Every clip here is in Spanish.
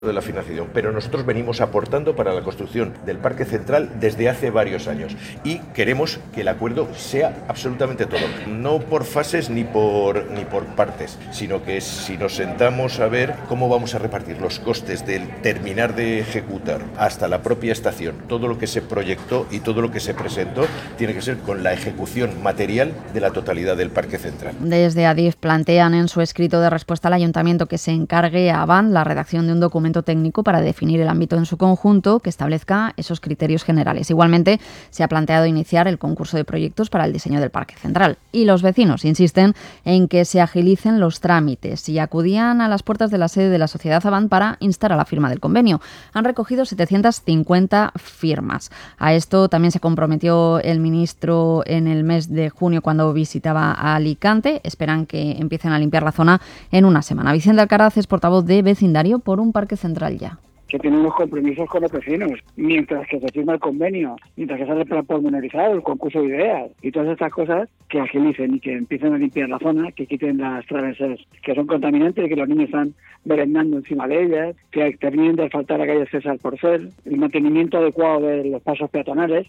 de la financiación, pero nosotros venimos aportando para la construcción del Parque Central desde hace varios años y queremos que el acuerdo sea absolutamente todo, no por fases ni por partes, sino que si nos sentamos a ver cómo vamos a repartir los costes del terminar de ejecutar hasta la propia estación, todo lo que se proyectó y todo lo que se presentó tiene que ser con la ejecución material de la totalidad del Parque Central. Desde Adif plantean en su escrito de respuesta al Ayuntamiento que se encargue a Avant la redacción de un documento técnico para definir el ámbito en su conjunto que establezca esos criterios generales. Igualmente, se ha planteado iniciar el concurso de proyectos para el diseño del Parque Central. Y los vecinos insisten en que se agilicen los trámites y acudían a las puertas de la sede de la Sociedad Avant para instar a la firma del convenio. Han recogido 750 firmas. A esto también se comprometió el ministro en el mes de junio cuando visitaba a Alicante. Esperan que empiecen a limpiar la zona en una semana. Vicente Alcaraz es portavoz de Vecindario por un Parque Central ya. Que tienen unos compromisos con los vecinos, mientras que se firma el convenio, mientras que sale el plan pormenorizado, el concurso de ideas y todas estas cosas, que agilicen y que empiecen a limpiar la zona, que quiten las travesas que son contaminantes, que los niños están merendando encima de ellas, que terminen de asfaltar la calle César Porcel, el mantenimiento adecuado de los pasos peatonales.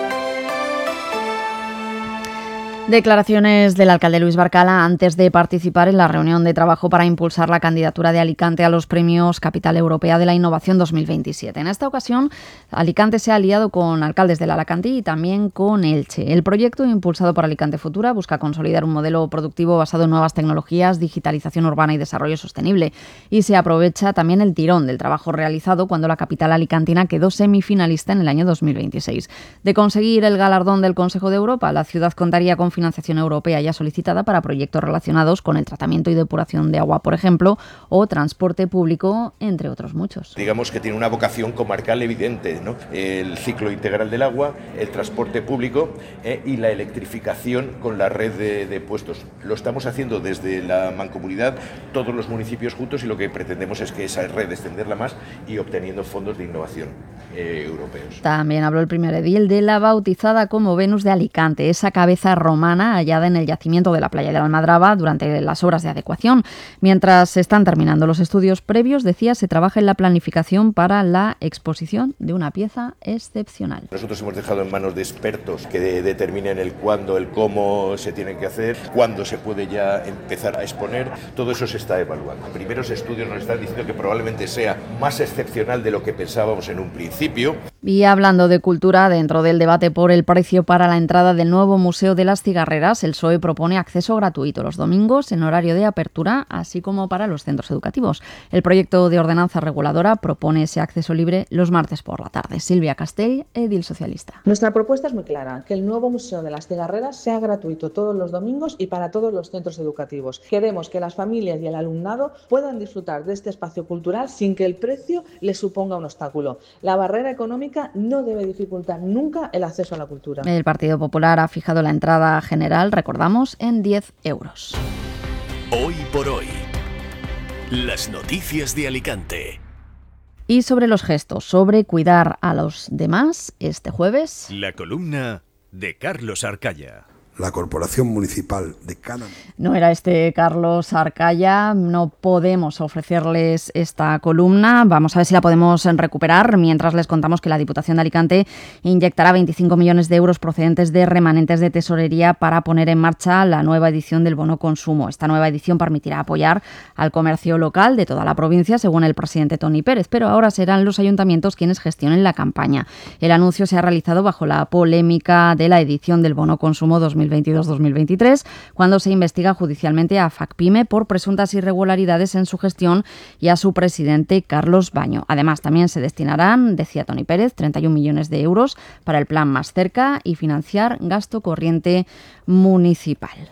Declaraciones del alcalde Luis Barcala antes de participar en la reunión de trabajo para impulsar la candidatura de Alicante a los premios Capital Europea de la Innovación 2027. En esta ocasión, Alicante se ha aliado con alcaldes del Alacantí y también con Elche. El proyecto, impulsado por Alicante Futura, busca consolidar un modelo productivo basado en nuevas tecnologías, digitalización urbana y desarrollo sostenible. Y se aprovecha también el tirón del trabajo realizado cuando la capital alicantina quedó semifinalista en el año 2026. De conseguir el galardón del Consejo de Europa, la ciudad contaría con financiación europea ya solicitada para proyectos relacionados con el tratamiento y depuración de agua, por ejemplo, o transporte público, entre otros muchos. Digamos que tiene una vocación comarcal evidente, ¿no? El ciclo integral del agua, el transporte público y la electrificación con la red de puestos. Lo estamos haciendo desde la mancomunidad, todos los municipios juntos, y lo que pretendemos es que esa red extenderla más y obteniendo fondos de innovación europeos. También habló el primer edil de la bautizada como Venus de Alicante, esa cabeza romana hallada en el yacimiento de la playa de la Almadraba durante las obras de adecuación. Mientras se están terminando los estudios previos, decía, se trabaja en la planificación para la exposición de una pieza excepcional. Nosotros hemos dejado en manos de expertos que determinen el cuándo, el cómo se tiene que hacer, cuándo se puede ya empezar a exponer. Todo eso se está evaluando. Primeros estudios nos están diciendo que probablemente sea más excepcional de lo que pensábamos en un principio. Y hablando de cultura, dentro del debate por el precio para la entrada del nuevo Museo de las Cigarreras, el PSOE propone acceso gratuito los domingos en horario de apertura, así como para los centros educativos. El proyecto de ordenanza reguladora propone ese acceso libre los martes por la tarde. Silvia Castell, edil socialista. Nuestra propuesta es muy clara, que el nuevo Museo de las Cigarreras sea gratuito todos los domingos y para todos los centros educativos. Queremos que las familias y el alumnado puedan disfrutar de este espacio cultural sin que el precio les suponga un obstáculo. La barrera económica no debe dificultar nunca el acceso a la cultura. El Partido Popular ha fijado la entrada general, recordamos, en 10 euros. Hoy por hoy, las noticias de Alicante. Y sobre los gestos, sobre cuidar a los demás, este jueves... La columna de Carlos Arcaya. La Corporación Municipal de Cánones. No era este Carlos Arcaya, no podemos ofrecerles esta columna. Vamos a ver si la podemos recuperar, mientras les contamos que la Diputación de Alicante inyectará 25 millones de euros procedentes de remanentes de tesorería para poner en marcha la nueva edición del bono consumo. Esta nueva edición permitirá apoyar al comercio local de toda la provincia, según el presidente Toni Pérez, pero ahora serán los ayuntamientos quienes gestionen la campaña. El anuncio se ha realizado bajo la polémica de la edición del bono consumo 2022-2023, cuando se investiga judicialmente a Facpime por presuntas irregularidades en su gestión y a su presidente Carlos Baño. Además, también se destinarán, decía Toni Pérez, 31 millones de euros para el plan Más Cerca y financiar gasto corriente municipal.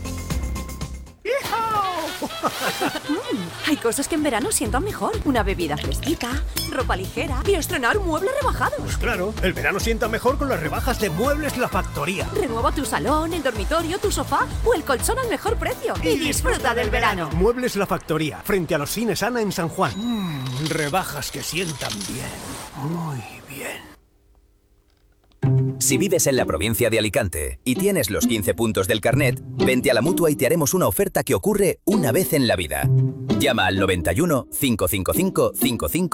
Hay cosas que en verano sientan mejor. Una bebida fresquita, ropa ligera y estrenar muebles rebajados. Pues claro, el verano sienta mejor con las rebajas de Muebles La Factoría. Renueva tu salón, el dormitorio, tu sofá o el colchón al mejor precio. Y disfruta del verano. Muebles La Factoría, frente a los cines Ana en San Juan. Rebajas que sientan bien, muy bien. Si vives en la provincia de Alicante y tienes los 15 puntos del carnet, vente a la Mutua y te haremos una oferta que ocurre una vez en la vida. Llama al 91 555 55